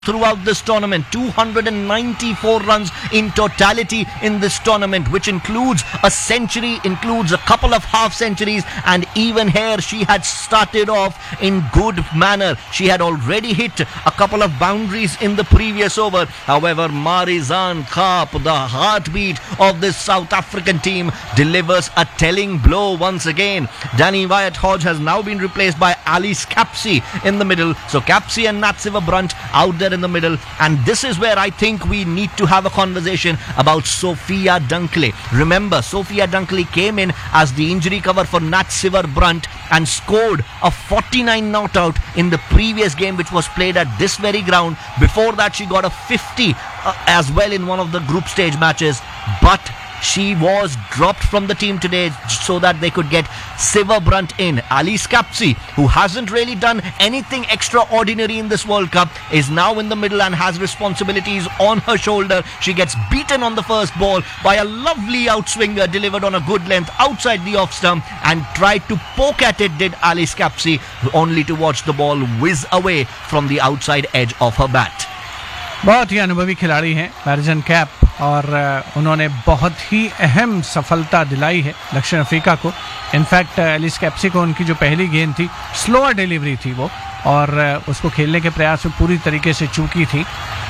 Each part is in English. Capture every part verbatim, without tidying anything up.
throughout this tournament. two hundred ninety-four runs in totality in this tournament, which includes a century, includes a couple of half centuries, and even here she had started off in good manner. She had already hit a couple of boundaries in the previous over. However, Marizanne Kapp, the heartbeat of this South African team, delivers a telling blow once again. Danny Wyatt Hodge has now been replaced by Alice Capsey in the middle. So Capsey and Nat Sciver-Brunt out there in the middle, and this is where I think we need to have a conversation about Sophia Dunkley. Remember, Sophia Dunkley came in as the injury cover for Nat Sciver-Brunt and scored a forty-nine not out in the previous game, which was played at this very ground. Before that, she got a fifty uh, as well in one of the group stage matches, but she was dropped from the team today so that they could get Sciver-Brunt in. Alice Capsey, who hasn't really done anything extraordinary in this World Cup, is now in the middle and has responsibilities on her shoulder. She gets beaten on the first ball by a lovely outswinger delivered on a good length outside the off stump, and tried to poke at it did Alice Capsey, only to watch the ball whiz away from the outside edge of her bat. बहुत ही अनुभवी खिलाड़ी हैं मैरिजन cap, और उन्होंने बहुत ही अहम सफलता दिलाई है दक्षिण अफ्रीका को. इनफैक्ट एलिस कैप्सी को उनकी जो पहली गेंद थी, स्लोअर डिलीवरी थी वो, और उसको खेलने के प्रयास में पूरी तरीके से चूकी थी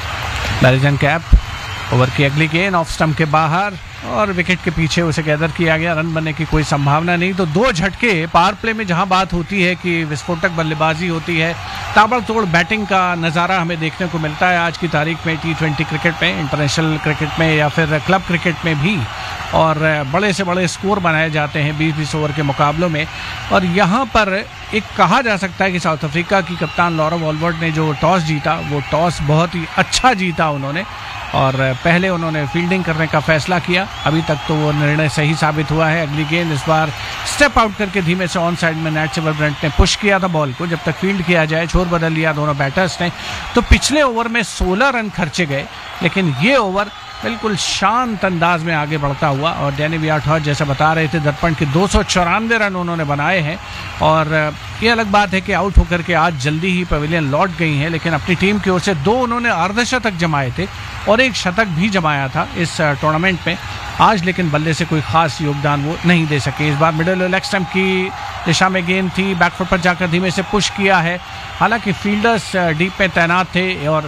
मैरिजन कैप. ओवर की अगली गेंद ऑफ स्टंप के बाहर और विकेट के पीछे उसे गैदर किया गया. रन बनने की कोई संभावना नहीं. तो दो झटके पावर प्ले में, जहां बात होती है कि विस्फोटक बल्लेबाजी होती है, ताबड़तोड़ बैटिंग का नज़ारा हमें देखने को मिलता है आज की तारीख में टी ट्वेंटी क्रिकेट में, इंटरनेशनल क्रिकेट में या फिर क्लब क्रिकेट में भी, और बड़े से बड़े स्कोर बनाए जाते हैं बीस बीस ओवर के मुकाबलों में. और यहाँ पर एक कहा जा सकता है कि साउथ अफ्रीका की कप्तान लॉरा वॉलवर्ट ने जो टॉस जीता, वो टॉस बहुत ही अच्छा जीता उन्होंने, और पहले उन्होंने फील्डिंग करने का फैसला किया. अभी तक तो वो निर्णय सही साबित हुआ है. अगली गेंद इस बार स्टेप आउट करके धीमे से ऑन साइड में नैट सिवर-ब्रंट ने पुश किया था बॉल को. जब तक फील्ड किया जाए, छोर बदल लिया दोनों बैटर्स ने. तो पिछले ओवर में सोलह रन खर्चे गए, लेकिन ये ओवर बिल्कुल शांत अंदाज में आगे बढ़ता हुआ. और डैनी वियाट हॉज जैसा बता रहे थे दर्पण के दो सौ चौरानवे रन उन्होंने बनाए हैं. और ये अलग बात है कि आउट होकर के आज जल्दी ही पवेलियन लौट गई हैं, लेकिन अपनी टीम की ओर से दो उन्होंने अर्धशतक जमाए थे और एक शतक भी जमाया था इस टूर्नामेंट में आज, लेकिन बल्ले से कोई खास योगदान वो नहीं दे सके. इस बार मिडिल लेग स्टंप की दिशा में गेंद थी, बैकफुट पर जाकर धीमे से पुश किया है. हालांकि फील्डर्स डीप में तैनात थे और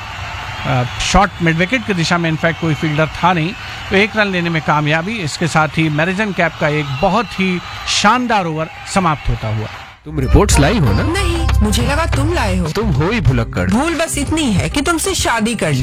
शॉट मिड विकेट की दिशा में इनफैक्ट कोई फील्डर था नहीं, तो एक रन लेने में कामयाबी. इसके साथ ही मैरिजन कैप का एक बहुत ही शानदार ओवर समाप्त होता हुआ. तुम रिपोर्ट्स लाई हो ना? नहीं, मुझे लगा तुम लाए हो. तुम हो ही भुलक्कड़. भूल बस इतनी है कि तुमसे शादी कर ली.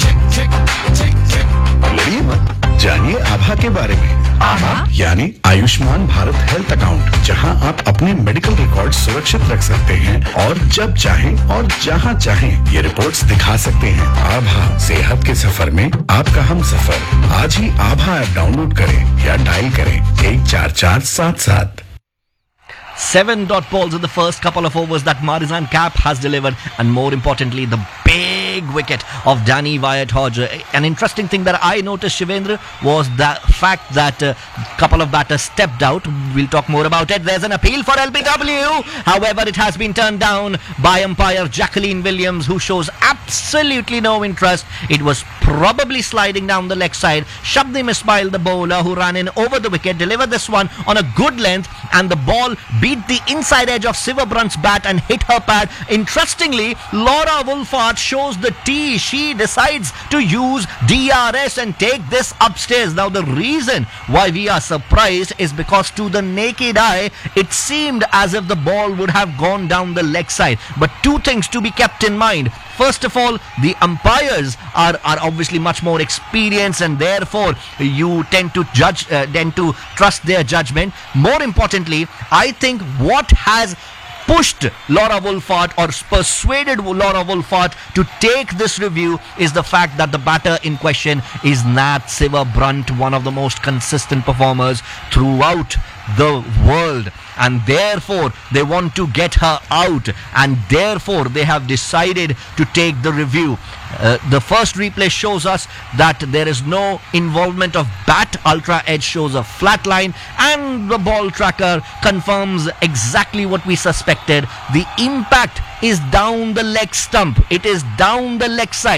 लड़िए मत, जानिए आभा के बारे में. आभा यानी आयुष्मान भारत हेल्थ अकाउंट, जहां आप अपने मेडिकल रिकॉर्ड सुरक्षित रख सकते हैं और जब चाहें और जहां चाहें ये रिपोर्ट्स दिखा सकते हैं. आभा, सेहत के सफर में आपका हम सफर. आज ही आभा ऐप डाउनलोड करें या डायल करें एक चार चार सात सात. Seven dot balls in the first couple of overs that Marizanne Kapp has delivered, and more importantly, the big wicket of Danny Wyatt Hodge. An interesting thing that I noticed, Shivendra, was the fact that a uh, couple of batters stepped out. We'll talk more about it. There's an appeal for L B W. However, it has been turned down by umpire Jacqueline Williams, who shows absolutely no interest. It was probably sliding down the leg side. Shabnim Ismail, the bowler, who ran in over the wicket, delivered this one on a good length, and the ball beat the inside edge of Sciver-Brunt's bat and hit her pad. Interestingly, Laura Wolfart shows the tee. She decides to use D R S and take this upstairs. Now, the reason why we are surprised is because to the naked eye, it seemed as if the ball would have gone down the leg side. But two things to be kept in mind. First of all, the umpires are, are obviously much more experienced, and therefore you tend to judge, uh, tend to trust their judgment. More importantly, I think what has pushed Laura Wolfart or persuaded Laura Wolfart to take this review is the fact that the batter in question is Nat Sciver-Brunt, one of the most consistent performers throughout the world, and therefore they want to get her out, and therefore they have decided to take the review. Uh, the first replay shows us that there is no involvement of bat. Ultra Edge shows a flat line, and the ball tracker confirms exactly what we suspected. The impact is down the leg stump. It is down the leg side.